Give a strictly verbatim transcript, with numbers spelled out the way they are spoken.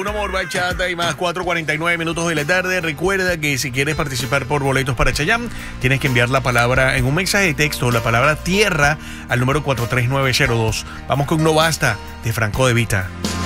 Un amor, bachata y más, cuatro cuarenta y nueve minutos de la tarde. Recuerda que si quieres participar por boletos para Chayanne, tienes que enviar la palabra en un mensaje de texto, la palabra tierra, al número cuatro tres nueve cero dos. Vamos con No Basta, de Franco De Vita.